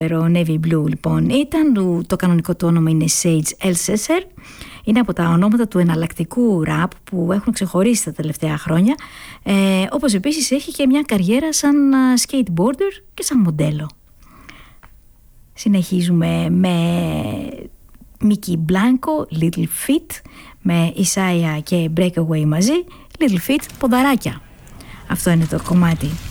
Navy Blue λοιπόν ήταν, το κανονικό του όνομα είναι Sage Elsesser. Είναι από τα ονόματα του εναλλακτικού ραπ που έχουν ξεχωρίσει τα τελευταία χρόνια, όπως επίσης έχει και μια καριέρα σαν skateboarder και σαν μοντέλο. Συνεχίζουμε με Mickey Blanco, Little Feat, με Isaiah και Breakaway μαζί. Little Feat, ποδαράκια. Αυτό είναι το κομμάτι.